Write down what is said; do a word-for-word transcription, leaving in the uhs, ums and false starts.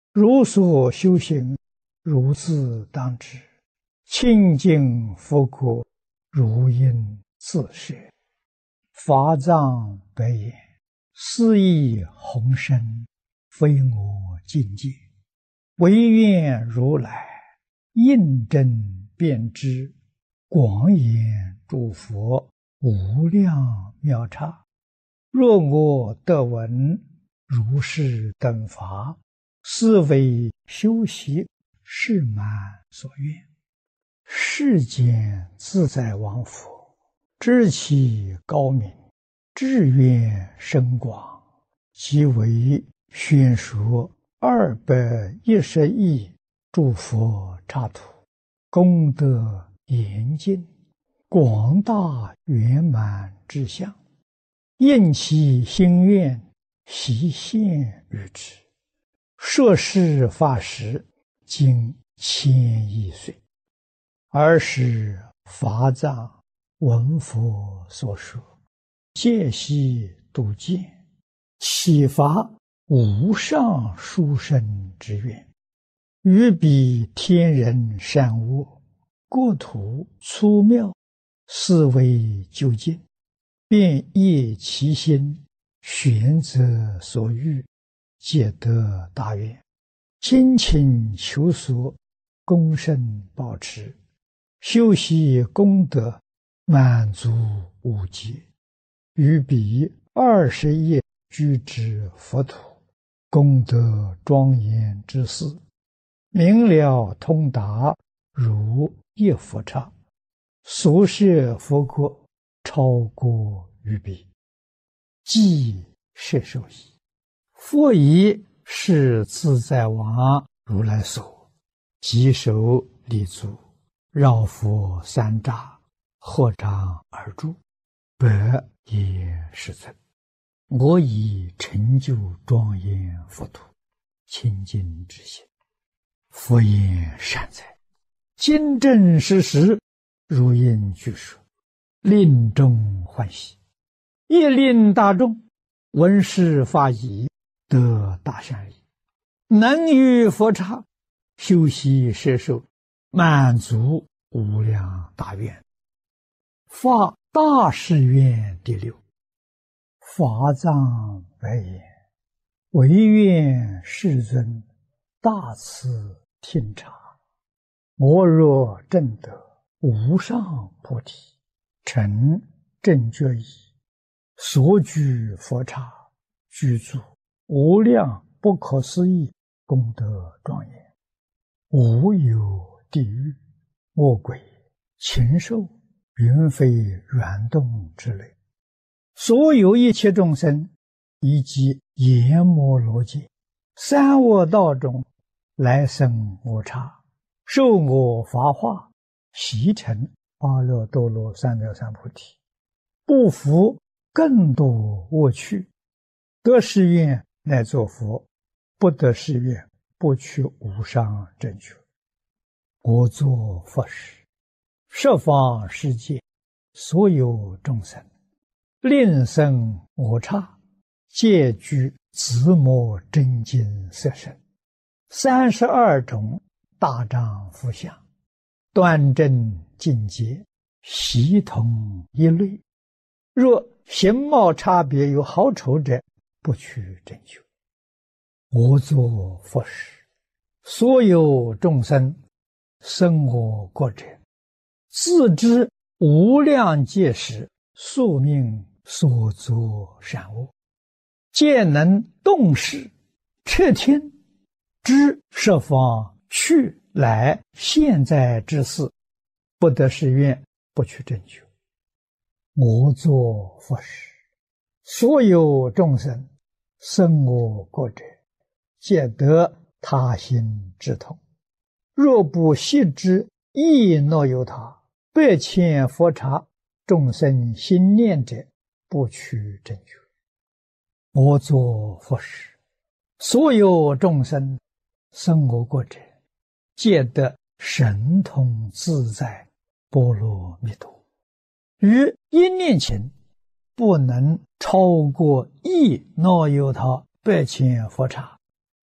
如所修行，如自当知。清净佛国，如应自摄。法藏白言：斯义宏深，非我境界。唯愿如来印证遍知，广演诸佛无量妙刹。若我得闻如是等法，斯为修习是满所愿。世间自在王佛，知其高明，志愿深广，即为宣说二百一十亿诸佛刹土，功德严尽，广大圆满之相，应其心愿，悉现于之。摄事法时，经千亿岁。尔时法藏闻佛所说，戒悉度见，启发无上殊胜之愿，于彼天人善恶，国土粗妙，思维究竟，便业其心，选择所欲，皆得大愿，精勤求索，恭慎保持，修习功德，满足无极，于彼二十亿居之佛土，功德庄严之事，明了通达，如一佛刹。所摄佛国，超过于彼，即摄受矣。佛以是自在王如来所，稽首立足，绕佛三匝，合掌而住，百也是尊。我以成就庄严佛土，清净之心。佛言善哉，今正实实，如应具说，令众欢喜，亦令大众闻是法已，得大善利，能于佛刹修习摄受，满足无量大愿。发大誓愿第六。法藏白言：唯愿世尊大慈听察，我若证得无上菩提，成正觉已，所居佛刹，具足无量不可思议功德庄严，无有地狱、恶鬼、禽兽、云飞软动之类，所有一切众生，以及阎摩罗界、三恶道中来生我刹，受我法化，习成阿耨多罗三藐三菩提，不服更多恶趣，得誓愿乃作佛，不得誓愿不取无上正觉。我作佛时，十方世界所有众生，令生我刹，皆具自摩真经色身，三十二种大丈夫相，端正净洁，悉同一类。若形貌差别有好丑者，不取正觉。我作佛时，所有众生生我国者，自知无量界时宿命所作善恶，皆能动识彻听，知十方去来现在之事，不得誓愿，不取正觉。我作佛时，所有众生生我国者，皆得他心之痛。若不悉知亦若有他，百千佛刹众生心念者，不取正觉。我作佛时，所有众生生我国者，皆得神通自在波罗蜜多。于一念前，不能超过一若有他百千佛刹，